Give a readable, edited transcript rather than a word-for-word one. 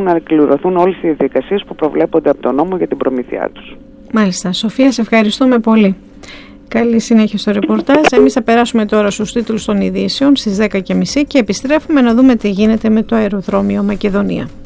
να εκπληρωθούν όλες οι διαδικασίες που προβλέπονται από τον νόμο για την προμήθειά τους. Μάλιστα. Σοφία, σε ευχαριστούμε πολύ. Καλή συνέχεια στο ρεπορτάζ. Εμείς θα περάσουμε τώρα στους τίτλους των ειδήσεων στις 10:30 και επιστρέφουμε να δούμε τι γίνεται με το αεροδρόμιο Μακεδονία.